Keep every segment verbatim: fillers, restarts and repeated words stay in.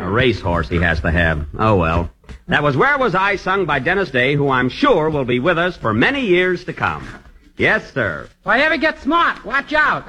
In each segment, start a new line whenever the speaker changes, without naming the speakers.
A racehorse he has to have. Oh, well. That was Where Was I, sung by Dennis Day, who I'm sure will be with us for many years to come. Yes, sir.
If I ever get smart, watch out.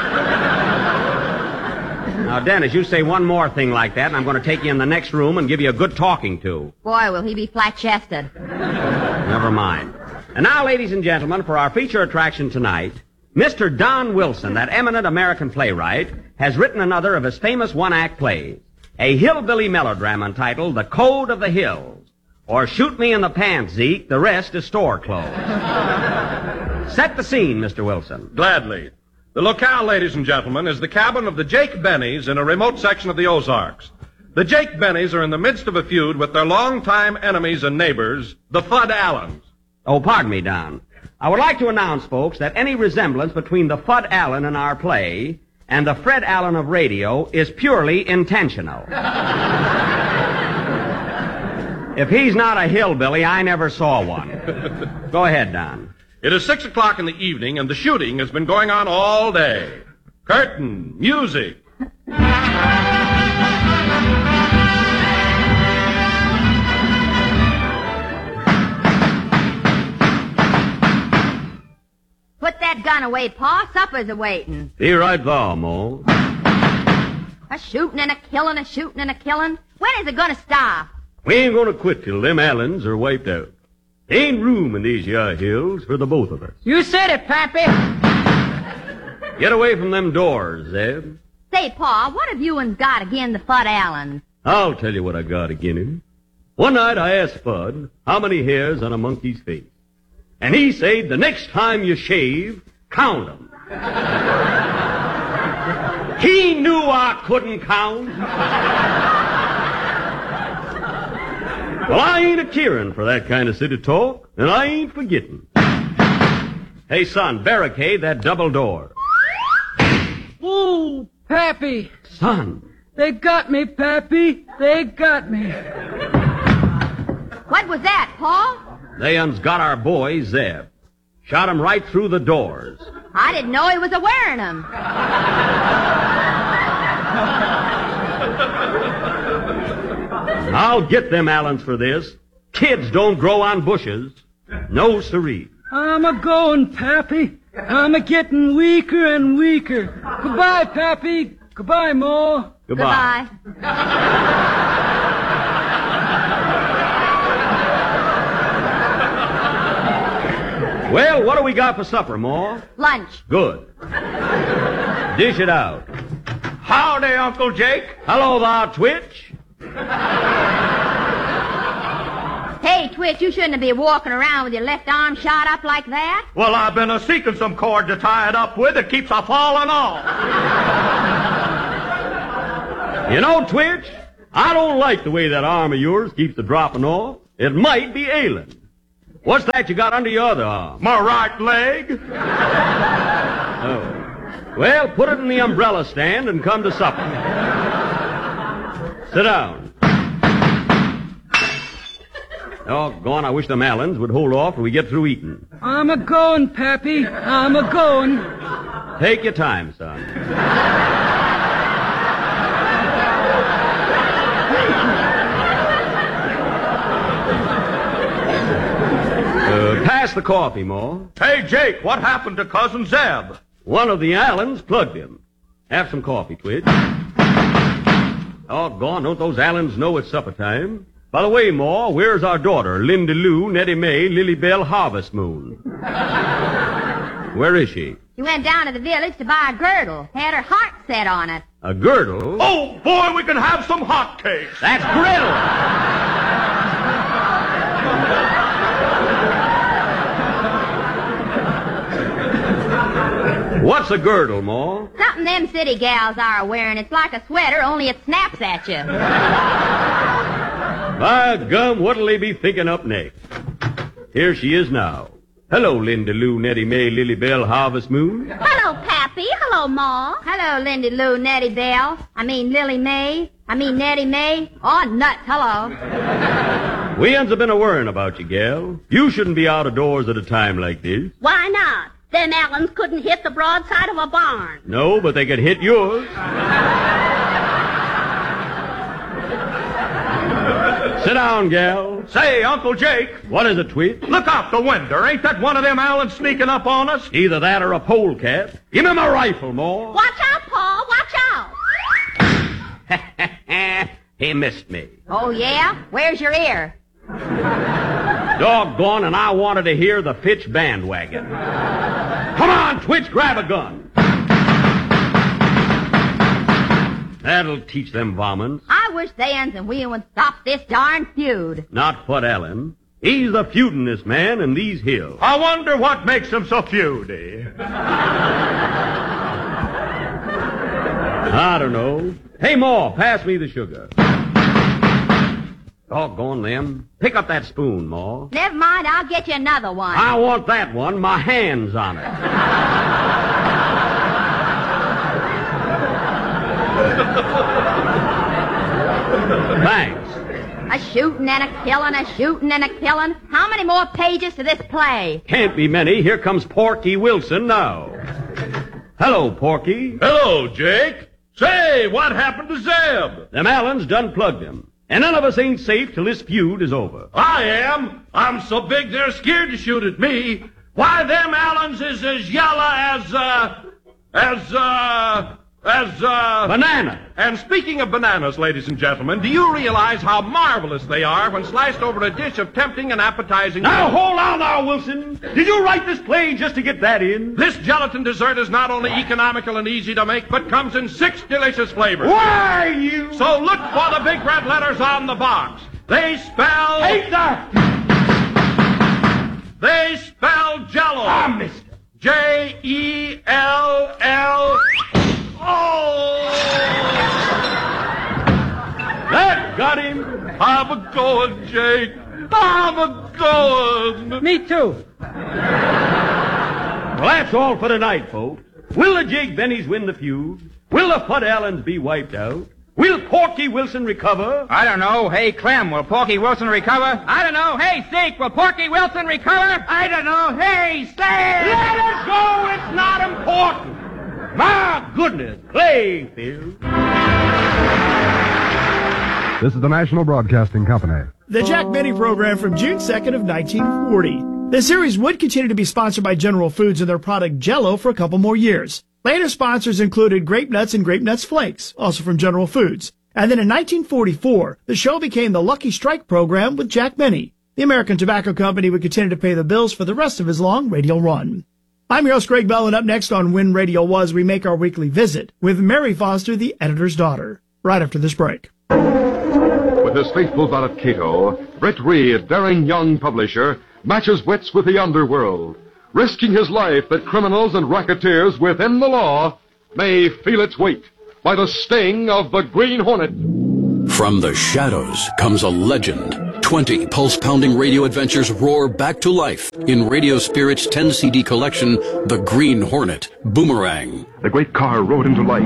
Now, Dennis, you say one more thing like that, and I'm going to take you in the next room and give you a good talking to.
Boy, will he be flat-chested.
Never mind. And now, ladies and gentlemen, for our feature attraction tonight, Mister Don Wilson, that eminent American playwright, has written another of his famous one-act plays, a hillbilly melodrama entitled The Code of the Hills, or Shoot Me in the Pants, Zeke, the rest is store clothes. Set the scene, Mister Wilson.
Gladly. The locale, ladies and gentlemen, is the cabin of the Jake Bennies in a remote section of the Ozarks. The Jake Bennies are in the midst of a feud with their longtime enemies and neighbors, the Fudd Allens.
Oh, pardon me, Don. I would like to announce, folks, that any resemblance between the Fudd Allen in our play and the Fred Allen of radio is purely intentional. If he's not a hillbilly, I never saw one. Go ahead, Don.
It is six o'clock in the evening, and the shooting has been going on all day. Curtain, music.
Put that gun away, Pa. Supper's a-waiting.
Be right there, Mo.
A shooting and a killing, a shooting and a killing. When is it going to stop?
We ain't going to quit till them Allens are wiped out. Ain't room in these yah hills for the both of us.
You said it, Pappy.
Get away from them doors, Zeb.
Say, Pa, what have you and got again the Fudd Allens?
I'll tell you what I got agin him. One night I asked Fudd how many hairs on a monkey's face. And he said, the next time you shave, count 'em. He knew I couldn't count. Well, I ain't a-caring for that kind of city talk, and I ain't forgetting. Hey, son, barricade that double door.
Ooh, Pappy.
Son.
They got me, Pappy. They got me.
What was that, Pa?
They uns got our boy, Zeb. Shot him right through the doors.
I didn't know he was a-wearing them.
I'll get them Allens for this. Kids don't grow on bushes. No, siree.
I'm a-going, Pappy. I'm a-getting weaker and weaker. Goodbye, Pappy. Goodbye, Ma.
Goodbye.
Goodbye.
Well, what do we got for supper, Ma?
Lunch.
Good. Dish it out.
Howdy, Uncle Jake.
Hello there, Twitch.
Hey, Twitch, you shouldn't be walking around with your left arm shot up like that.
Well, I've been a-seeking some cord to tie it up with. It keeps a-falling off.
You know, Twitch, I don't like the way that arm of yours keeps a-dropping off. It might be ailing. What's that you got under your other arm?
My right leg.
Oh. Well, put it in the umbrella stand and come to supper. Sit down. Doggone, I wish them Allens would hold off till we get through eating.
I'm a-going, Pappy. I'm a-going.
Take your time, son. uh, pass the coffee, Ma.
Hey, Jake, what happened to Cousin Zeb?
One of the Allens plugged him. Have some coffee, Twitch. Doggone, don't those Allens know it's supper time? By the way, Ma, where's our daughter, Linda Lou, Nettie Mae, Lily Bell, Harvest Moon? Where is she?
She went down to the village to buy a girdle. Had her heart set on it.
A girdle?
Oh, boy, we can have some hotcakes.
That's griddle. What's a girdle, Ma?
Something them city gals are wearing. It's like a sweater, only it snaps at you.
By gum, what'll they be thinking up next? Here she is now. Hello, Linda Lou, Nettie Mae, Lily Bell, Harvest Moon.
Hello, Pappy. Hello, Ma. Hello, Lindy Lou, Nettie Bell. I mean, Lily Mae. I mean, Nettie Mae. Oh, nuts. Hello.
We uns have been a-worrying about you, gal. You shouldn't be out of doors at a time like this.
Why not? Them Allens couldn't hit the broadside of a barn.
No, but they could hit yours. down, gal.
Say, Uncle Jake,
What is it, Tweet?
look out the window. Ain't that one of them Allens sneaking up on us?
Either that or a polecat. Give me my rifle, Ma.
Watch out, Paul. Watch out.
He missed me.
Oh, yeah? Where's your ear?
Doggone, and I wanted to hear the Fitch bandwagon. Come on, Twitch, grab a gun. That'll teach them varmints.
I wish Thans and we would stop this darn feud.
Not Fud Allen. He's the feudinest man in these hills.
I wonder what makes them so feudy.
I don't know. Hey, Ma, pass me the sugar. Doggone them. Pick up that spoon, Ma.
Never mind, I'll get you another one.
I want that one. My hand's on it. Thanks.
A shooting and a killing, a shooting and a killing. How many more pages to this play?
Can't be many. Here comes Porky Wilson now. Hello, Porky.
Hello, Jake. Say, what happened to Zeb?
Them Allens done plugged him. And none of us ain't safe till this feud is over.
I am. I'm so big they're scared to shoot at me. Why, them Allens is as yellow as, uh, as, uh, as, uh...
Banana.
And speaking of bananas, ladies and gentlemen, do you realize how marvelous they are when sliced over a dish of tempting and appetizing...
Now, hold on now, Wilson. Did you write this play just to get that in?
This gelatin dessert is not only economical and easy to make, but comes in six delicious flavors.
Why, you...
So look for the big red letters on the box. They spell...
Ain't that...
They spell Jell-O.
I missed it.
J E L L... Oh!
That got him.
I'm a going, Jake. I'm a going.
Me too.
Well, that's all for tonight, folks. Will the Jake Bennies win the feud? Will the Fud Allens be wiped out? Will Porky Wilson recover?
I don't know. Hey, Clem, will Porky Wilson recover? I don't know. Hey, Zeke, will Porky Wilson recover? I don't know. Hey, Zeke!
Let us go. It's not important. My goodness, Clayfield.
This is the National Broadcasting Company.
The Jack Benny program from June second of nineteen forty. The series would continue to be sponsored by General Foods and their product Jell-O for a couple more years. Later sponsors included Grape Nuts and Grape Nuts Flakes, also from General Foods. And then in nineteen forty-four, the show became the Lucky Strike program with Jack Benny. The American Tobacco Company would continue to pay the bills for the rest of his long radio run. I'm your host, Greg Bell, and up next on When Radio Was, we make our weekly visit with Mary Foster, the editor's daughter, right after this break.
With his faithful valet Cato, Britt Reed, daring young publisher, matches wits with the underworld, risking his life that criminals and racketeers within the law may feel its weight by the sting of the Green Hornet.
From the shadows comes a legend. Twenty pulse-pounding radio adventures roar back to life in Radio Spirit's ten C D collection, The Green Hornet, Boomerang.
The great car rode into life.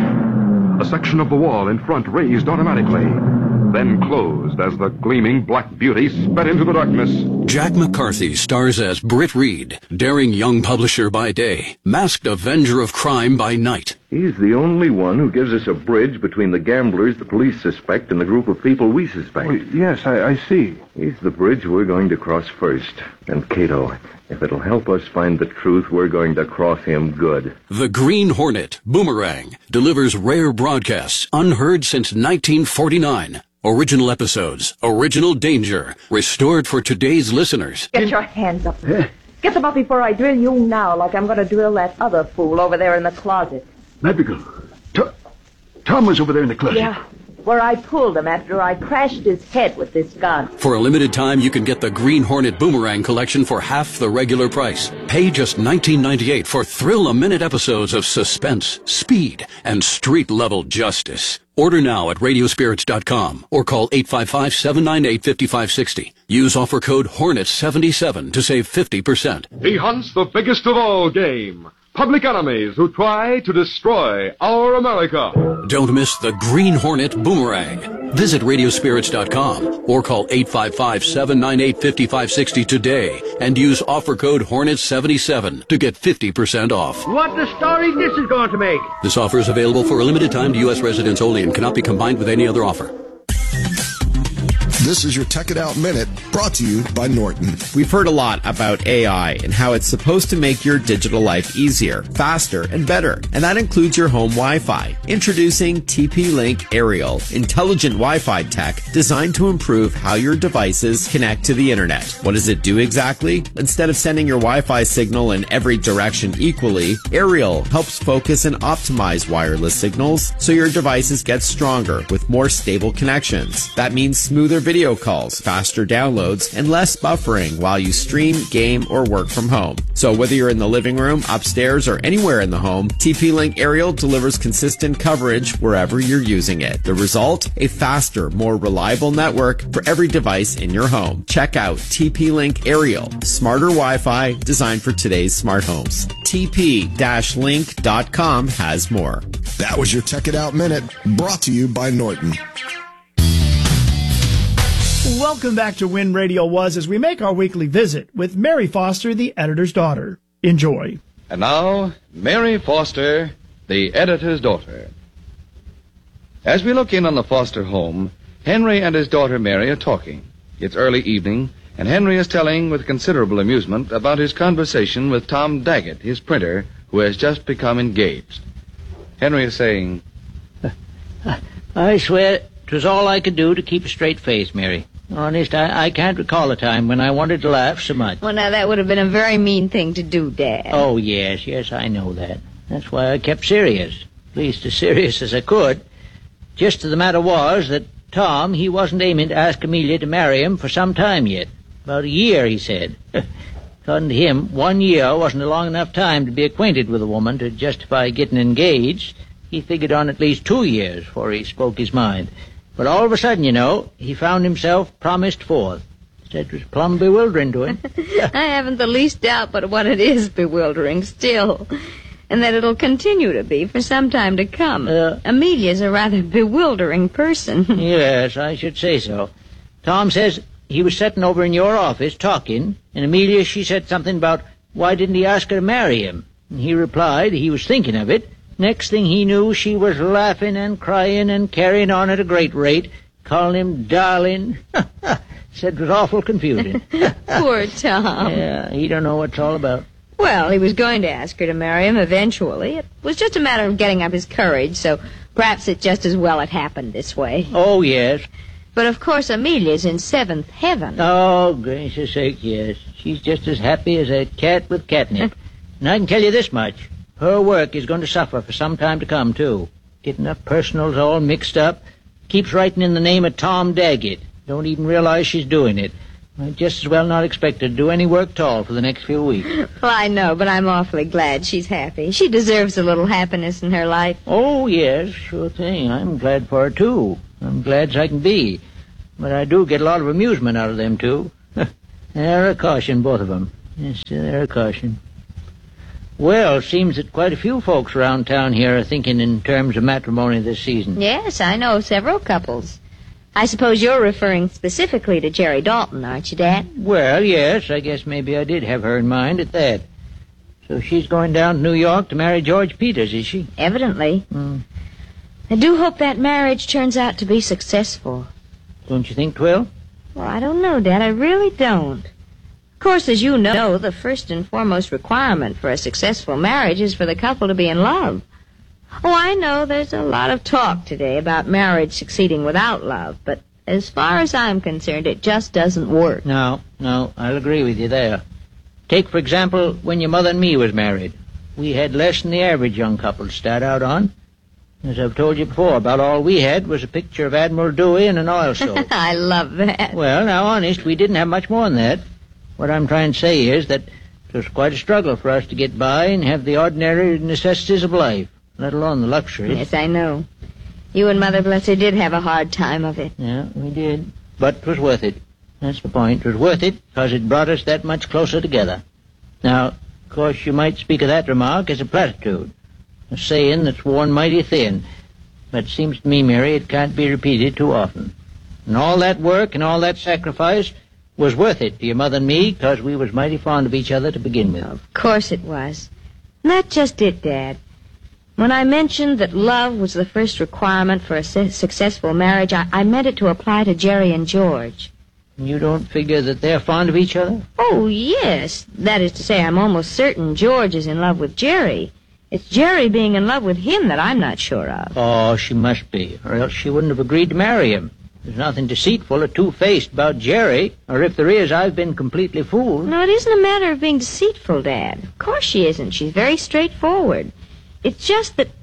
A section of the wall in front raised automatically, then closed as the gleaming black beauty sped into the darkness.
Jack McCarthy stars as Britt Reed, daring young publisher by day, masked avenger of crime by night.
He's the only one who gives us a bridge between the gamblers the police suspect and the group of people we suspect.
Oh, yes, I, I see.
He's the bridge we're going to cross first. And Cato, if it'll help us find the truth, we're going to cross him good.
The Green Hornet, Boomerang, delivers rare broadcasts unheard since nineteen forty-nine. Original episodes, original danger, restored for today's listeners.
Get your hands up. Get them up before I drill you now, like I'm going to drill that other fool over there in the closet.
Madrigal, Tom, Tom was over there in the closet.
Yeah, where I pulled him after I crashed his head with this gun.
For a limited time, you can get the Green Hornet Boomerang collection for half the regular price. Pay just nineteen ninety-eight for thrill-a-minute episodes of suspense, speed, and street-level justice. Order now at radio spirits dot com or call eight five five, seven nine eight, five five six zero. Use offer code Hornet seventy-seven to save fifty percent.
He hunts the biggest of all game. Public enemies who try to destroy our America.
Don't miss the Green Hornet Boomerang. Visit radio spirits dot com or call eight five five, seven nine eight, five five six zero today and use offer code Hornet seventy-seven to get fifty percent off.
What the story this is going to make.
This offer is available for a limited time to U S residents only and cannot be combined with any other offer.
This is your Tech It Out Minute, brought to you by Norton.
We've heard a lot about A I and how it's supposed to make your digital life easier, faster, and better. And that includes your home Wi-Fi. Introducing T P-Link Aerial, intelligent Wi-Fi tech designed to improve how your devices connect to the internet. What does it do exactly? Instead of sending your Wi-Fi signal in every direction equally, Aerial helps focus and optimize wireless signals so your devices get stronger with more stable connections. That means smoother video calls, faster downloads, and less buffering while you stream, game, or work from home. So whether you're in the living room, upstairs, or anywhere in the home, T P-Link Aerial delivers consistent coverage wherever you're using it. The result? A faster, more reliable network for every device in your home. Check out T P-Link Aerial, smarter Wi-Fi designed for today's smart homes. T P link dot com has more.
That was your Tech It Out Minute, brought to you by Norton.
Welcome back to When Radio Was as we make our weekly visit with Mary Foster, the editor's daughter. Enjoy.
And now, Mary Foster, the editor's daughter. As we look in on the Foster home, Henry and his daughter Mary are talking. It's early evening, and Henry is telling with considerable amusement about his conversation with Tom Daggett, his printer, who has just become engaged. Henry is saying,
I swear 'twas all I could do to keep a straight face, Mary. Honest, I, I can't recall a time when I wanted to laugh so much.
Well, now, that would have been a very mean thing to do, Dad.
Oh, yes, yes, I know that. That's why I kept serious. At least as serious as I could. Just the matter was that Tom, he wasn't aiming to ask Amelia to marry him for some time yet. About a year, he said. According to him, one year wasn't a long enough time to be acquainted with a woman to justify getting engaged. He figured on at least two years before he spoke his mind. But all of a sudden, you know, he found himself promised forth. Said it was plumb bewildering to him.
I haven't the least doubt but what it is bewildering still. And that it'll continue to be for some time to come. Uh, Amelia's a rather bewildering person.
Yes, I should say so. Tom says he was sitting over in your office talking, and Amelia, she said something about why didn't he ask her to marry him? And he replied he was thinking of it. Next thing he knew, she was laughing and crying and carrying on at a great rate, calling him darling. Said it was awful confusing.
Poor Tom.
Yeah, he don't know what it's all about.
Well, he was going to ask her to marry him eventually. It was just a matter of getting up his courage, so perhaps it just as well it happened this way.
Oh, yes.
But, of course, Amelia's in seventh heaven.
Oh, gracious sake, yes. She's just as happy as a cat with catnip. And I can tell you this much. Her work is going to suffer for some time to come, too. Getting her personals all mixed up. Keeps writing in the name of Tom Daggett. Don't even realize she's doing it. I just as well not expect her to do any work at all for the next few weeks.
Well, I know, but I'm awfully glad she's happy. She deserves a little happiness in her life.
Oh, yes, sure thing. I'm glad for her, too. I'm glad as I can be. But I do get a lot of amusement out of them, too. They're a caution, both of them. Yes, they're a caution. Well, seems that quite a few folks around town here are thinking in terms of matrimony this season.
Yes, I know several couples. I suppose you're referring specifically to Jerry Dalton, aren't you, Dad?
Well, yes, I guess maybe I did have her in mind at that. So she's going down to New York to marry George Peters, is she?
Evidently.
Mm.
I do hope that marriage turns out to be successful.
Don't you think 'twill?
Well, I don't know, Dad. I really don't. Of course, as you know, the first and foremost requirement for a successful marriage is for the couple to be in love. Oh, I know there's a lot of talk today about marriage succeeding without love, but as far as I'm concerned, it just doesn't work.
No, no, I'll agree with you there. Take, for example, when your mother and me was married. We had less than the average young couple to start out on. As I've told you before, about all we had was a picture of Admiral Dewey and an oil stove.
I love that.
Well, now, honest, we didn't have much more than that. What I'm trying to say is that it was quite a struggle for us to get by and have the ordinary necessities of life, let alone the luxuries.
Yes, I know. You and Mother Blesser did have a hard time of it.
Yeah, we did. But it was worth it. That's the point. It was worth it because it brought us that much closer together. Now, of course, you might speak of that remark as a platitude, a saying that's worn mighty thin. But it seems to me, Mary, it can't be repeated too often. And all that work and all that sacrifice was worth it to your mother and me because we was mighty fond of each other to begin with.
Of course it was. Not just it, Dad. When I mentioned that love was the first requirement for a su- successful marriage, I, I meant it to apply to Jerry and George.
You don't figure that they're fond of each other?
Oh, yes. That is to say, I'm almost certain George is in love with Jerry. It's Jerry being in love with him that I'm not sure of.
Oh, she must be, or else she wouldn't have agreed to marry him. There's nothing deceitful or two-faced about Jerry, or if there is, I've been completely fooled.
No, it isn't a matter of being deceitful, Dad. Of course she isn't. She's very straightforward. It's just that...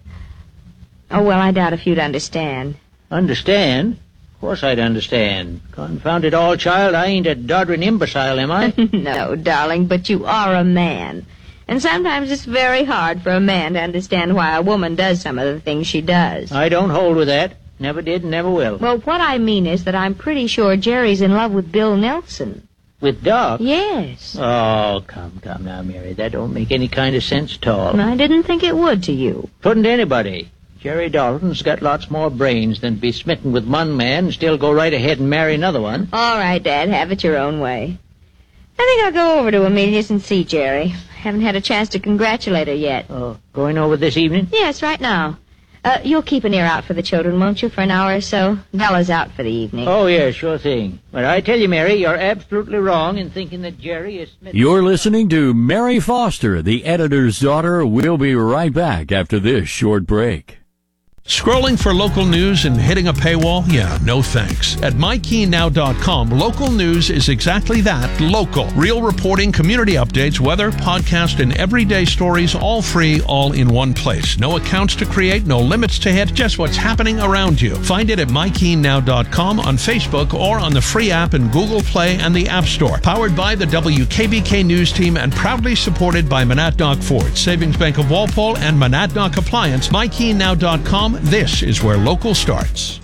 Oh, well, I doubt if you'd understand.
Understand? Of course I'd understand. Confound it all, child, I ain't a doddering imbecile, am I?
No, darling, but you are a man. And sometimes it's very hard for a man to understand why a woman does some of the things she does.
I don't hold with that. Never did, never will.
Well, what I mean is that I'm pretty sure Jerry's in love with Bill Nelson.
With Doc?
Yes.
Oh, come, come now, Mary. That don't make any kind of sense at all.
I didn't think it would to you.
Couldn't anybody. Jerry Dalton's got lots more brains than to be smitten with one man and still go right ahead and marry another one.
All right, Dad, have it your own way. I think I'll go over to Amelia's and see Jerry. Haven't had a chance to congratulate her yet.
Oh, going over this evening?
Yes, right now. Uh, you'll keep an ear out for the children, won't you, for an hour or so? Bella's out for the evening.
Oh, yeah, sure thing. But I tell you, Mary, you're absolutely wrong in thinking that Jerry is smitten.
You're listening to Mary Foster, the editor's daughter. We'll be right back after this short break.
Scrolling for local news and hitting a paywall? Yeah, no thanks. At my keen now dot com, local news is exactly that, local. Real reporting, community updates, weather, podcast, and everyday stories, all free, all in one place. No accounts to create, no limits to hit, just what's happening around you. Find it at my keen now dot com, on Facebook, or on the free app in Google Play and the App Store. Powered by the W K B K News Team and proudly supported by Monadnock Ford, Savings Bank of Walpole, and Monadnock Appliance. my keen now dot com. This is where local starts.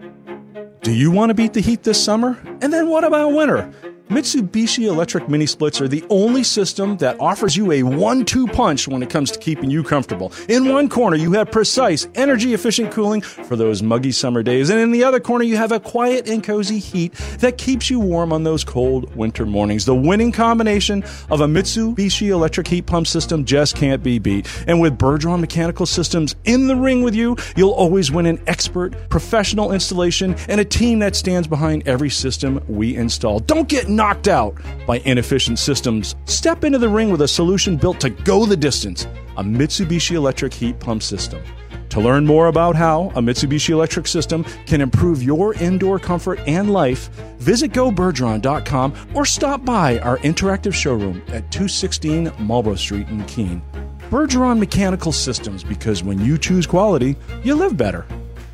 Do you want to beat the heat this summer? And then what about winter? Mitsubishi electric mini splits are the only system that offers you a one two punch when it comes to keeping you comfortable. In one corner, you have precise, energy-efficient cooling for those muggy summer days, and in the other corner, you have a quiet and cozy heat that keeps you warm on those cold winter mornings. The winning combination of a Mitsubishi electric heat pump system just can't be beat. And with Bergeron Mechanical Systems in the ring with you, you'll always win an expert, professional installation and a team that stands behind every system we install. Don't get knocked out by inefficient systems. Step into the ring with a solution built to go the distance, a Mitsubishi electric heat pump system. To learn more about how a Mitsubishi electric system can improve your indoor comfort and life, visit go bergeron dot com or stop by our interactive showroom at two sixteen Marlborough Street in Keene. Bergeron Mechanical Systems, because when you choose quality, you live better.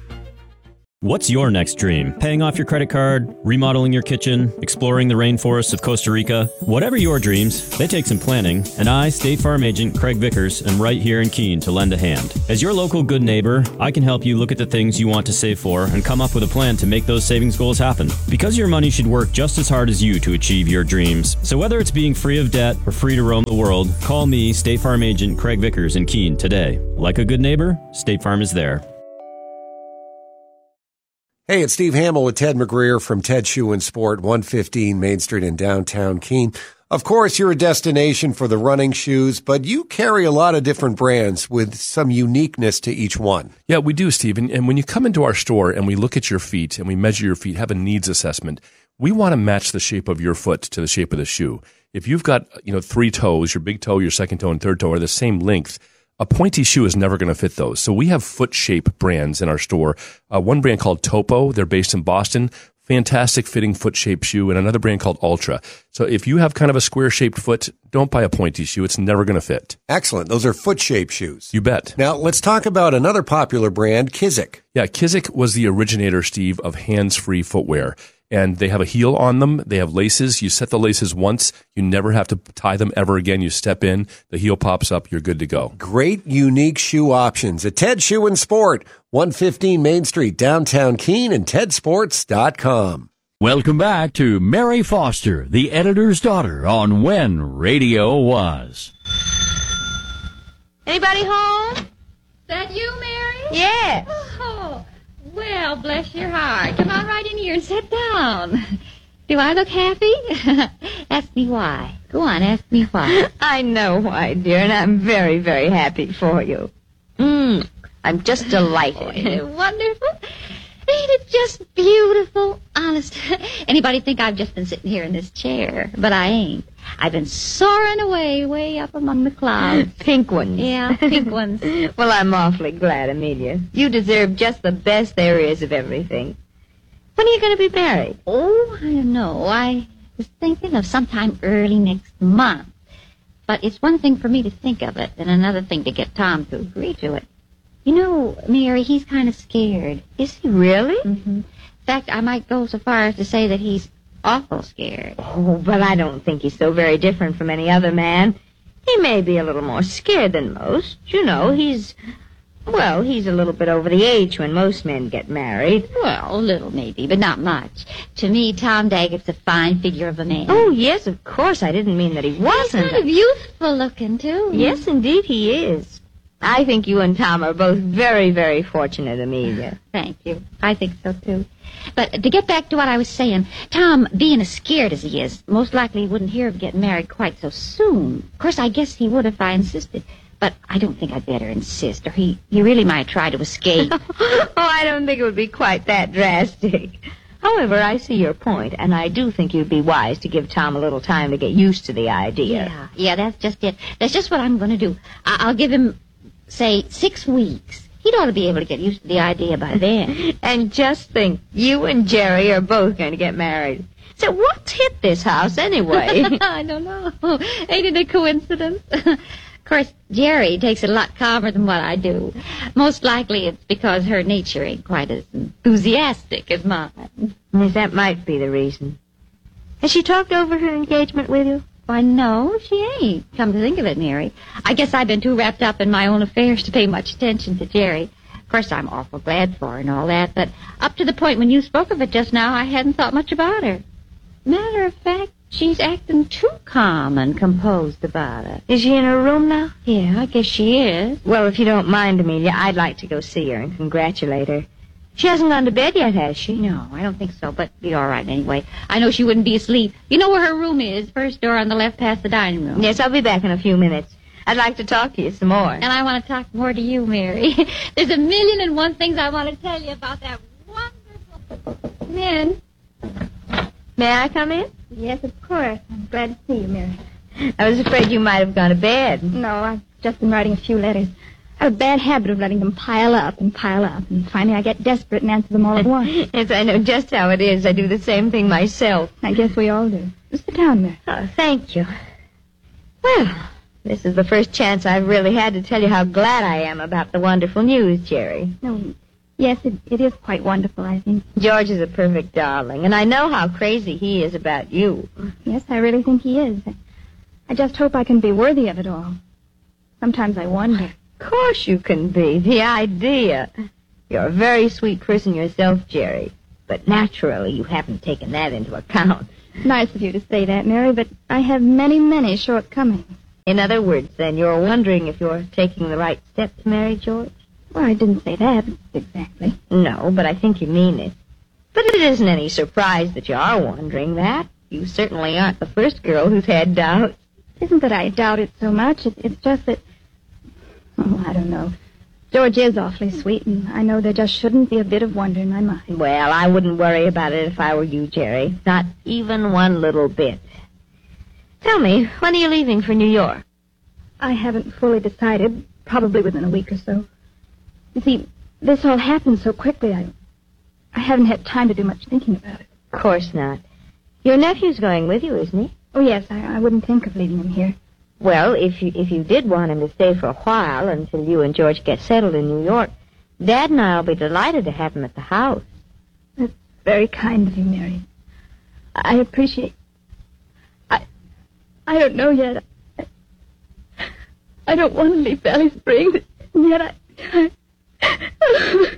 What's your next dream? Paying off your credit card, remodeling your kitchen, exploring the rainforests of Costa Rica? Whatever your dreams, they take some planning, and I, State Farm Agent Craig Vickers, am right here in Keene to lend a hand. As your local good neighbor, I can help you look at the things you want to save for and come up with a plan to make those savings goals happen. Because your money should work just as hard as you to achieve your dreams. So whether it's being free of debt or free to roam the world, call me, State Farm Agent Craig Vickers in Keene today. Like a good neighbor, State Farm is there.
Hey, it's Steve Hamill with Ted McGreer from Ted Shoe and Sport, one fifteen Main Street in downtown Keene. Of course, you're a destination for the running shoes, but you carry a lot of different brands with some uniqueness to each one.
Yeah, we do, Steve. And, and when you come into our store and we look at your feet and we measure your feet, have a needs assessment, we want to match the shape of your foot to the shape of the shoe. If you've got, you know, three toes, your big toe, your second toe, and third toe are the same length, a pointy shoe is never going to fit those. So we have foot shape brands in our store. Uh, one brand called Topo, they're based in Boston. Fantastic fitting foot shape shoe. And another brand called Ultra. So if you have kind of a square shaped foot, don't buy a pointy shoe. It's never going to fit.
Excellent. Those are foot shape shoes.
You bet.
Now let's talk about another popular brand, Kizik.
Yeah, Kizik was the originator, Steve, of hands-free footwear. And they have a heel on them. They have laces. You set the laces once. You never have to tie them ever again. You step in, the heel pops up, you're good to go.
Great, unique shoe options at Ted Shoe and Sport, one fifteen Main Street, downtown Keene, and ted sports dot com.
Welcome back to Mary Foster, the editor's daughter, on When Radio Was.
Anybody home?
That you, Mary?
Yes.
Oh, well, bless your heart. Come on right in here and sit down. Do I look happy? Ask me why. Go on, ask me why.
I know why, dear, and I'm very, very happy for you. Mm. I'm just delighted.
Oh, isn't it wonderful? Ain't it just beautiful? Honest. Anybody think I've just been sitting here in this chair? But I ain't. I've been soaring away, way up among the clouds.
Pink ones.
Yeah, pink ones.
Well, I'm awfully glad, Amelia. You deserve just the best there is of everything. When are you going to be married?
Oh, I don't know. I was thinking of sometime early next month. But it's one thing for me to think of it, and another thing to get Tom to agree to it. You know, Mary, he's kind of scared.
Is he really?
Mm-hmm. In fact, I might go so far as to say that he's awful scared.
Oh, but I don't think he's so very different from any other man. He may be a little more scared than most. You know, he's... Well, he's a little bit over the age when most men get married.
Well, a little maybe, but not much. To me, Tom Daggett's a fine figure of a man.
Oh, yes, of course. I didn't mean that he wasn't.
He's kind of youthful looking, too.
Yes, indeed he is. I think you and Tom are both very, very fortunate, Amelia.
Thank you. I think so, too. But to get back to what I was saying, Tom, being as scared as he is, most likely he wouldn't hear of getting married quite so soon. Of course, I guess he would if I insisted. But I don't think I'd better insist, or he, he really might try to escape.
Oh, I don't think it would be quite that drastic. However, I see your point, and I do think you'd be wise to give Tom a little time to get used to the idea.
Yeah, yeah, that's just it. That's just what I'm going to do. I- I'll give him, say, six weeks. He'd ought to be able to get used to the idea by then.
And just think, you and Jerry are both going to get married. So what's hit this house anyway?
I don't know. Ain't it a coincidence? Of course, Jerry takes it a lot calmer than what I do. Most likely it's because her nature ain't quite as enthusiastic as mine.
Yes, that might be the reason. Has she talked over her engagement with you?
Why, no, she ain't. Come to think of it, Mary. I guess I've been too wrapped up in my own affairs to pay much attention to Jerry. Of course, I'm awful glad for her and all that, but up to the point when you spoke of it just now, I hadn't thought much about her. Matter of fact, she's acting too calm and composed about it.
Is she in her room now?
Yeah, I guess she is.
Well, if you don't mind, Amelia, I'd like to go see her and congratulate her. She hasn't gone to bed yet, has she?
No, I don't think so, but be all right anyway. I know she wouldn't be asleep. You know where her room is, first door on the left past the dining room.
Yes, I'll be back in a few minutes. I'd like to talk to you some more.
And I want to talk more to you, Mary. There's a million and one things I want to tell you about that wonderful... Come in.
May I come in?
Yes, of course. I'm glad to see you, Mary.
I was afraid you might have gone to bed.
No, I've just been writing a few letters. I have a bad habit of letting them pile up and pile up, and finally I get desperate and answer them all at once.
Yes, I know just how it is. I do the same thing myself.
I guess we all do. Sit down, Mary.
Oh, thank you. Well, this is the first chance I've really had to tell you how glad I am about the wonderful news, Jerry.
No, yes, it, it is quite wonderful, I think.
George is a perfect darling, and I know how crazy he is about you.
Yes, I really think he is. I just hope I can be worthy of it all. Sometimes I wonder.
Of course you can be. The idea. You're a very sweet person yourself, Jerry. But naturally, you haven't taken that into account.
Nice of you to say that, Mary, but I have many, many shortcomings.
In other words, then, you're wondering if you're taking the right step to marry George?
Well, I didn't say that exactly.
No, but I think you mean it. But it isn't any surprise that you are wondering that. You certainly aren't the first girl who's had doubts.
It isn't that I doubt it so much. It, it's just that... Oh, I don't know. George is awfully sweet, and I know there just shouldn't be a bit of wonder in my mind.
Well, I wouldn't worry about it if I were you, Jerry. Not even one little bit. Tell me, when are you leaving for New York?
I haven't fully decided. Probably within a week or so. You see, this all happened so quickly, I, I haven't had time to do much thinking about it.
Of course not. Your nephew's going with you, isn't he?
Oh, yes, I, I wouldn't think of leaving him here.
Well, if you if you did want him to stay for a while until you and George get settled in New York, Dad and I'll be delighted to have him at the house.
That's very kind of you, Mary. I appreciate... I I don't know yet. I, I don't want to leave Valley Springs, and yet I... I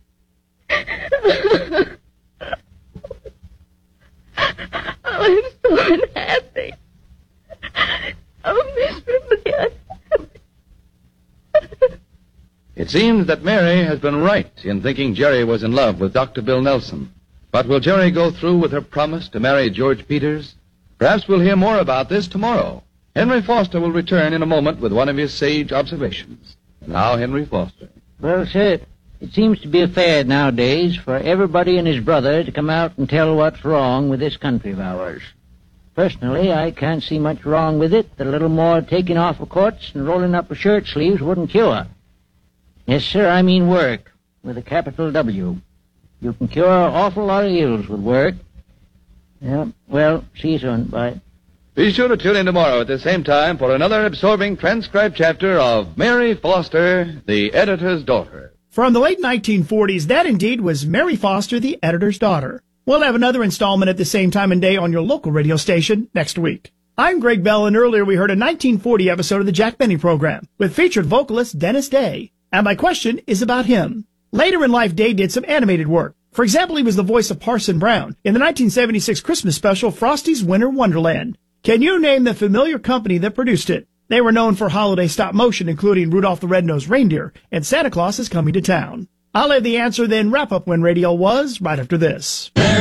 oh, I'm so unhappy. Oh, miserably unhappy.
It seems that Mary has been right in thinking Jerry was in love with Doctor Bill Nelson. But will Jerry go through with her promise to marry George Peters? Perhaps we'll hear more about this tomorrow. Henry Foster will return in a moment with one of his sage observations. Now, Henry Foster.
Well, sir, it seems to be a fad nowadays for everybody and his brother to come out and tell what's wrong with this country of ours. Personally, I can't see much wrong with it that a little more taking off of coats and rolling up of shirt sleeves wouldn't cure. Yes, sir, I mean work, with a capital W. You can cure an awful lot of ills with work. Yeah, well, see you soon. Bye.
Be sure to tune in tomorrow at the same time for another absorbing transcribed chapter of Mary Foster, the Editor's Daughter.
From the late nineteen forties, that indeed was Mary Foster, the Editor's Daughter. We'll have another installment at the same time and day on your local radio station next week. I'm Greg Bell, and earlier we heard a nineteen forty episode of the Jack Benny Program with featured vocalist Dennis Day. And my question is about him. Later in life, Day did some animated work. For example, he was the voice of Parson Brown in the nineteen seventy-six Christmas special Frosty's Winter Wonderland. Can you name the familiar company that produced it? They were known for holiday stop motion, including Rudolph the Red-Nosed Reindeer and Santa Claus is Coming to Town. I'll have the answer, then wrap up When Radio Was right after this.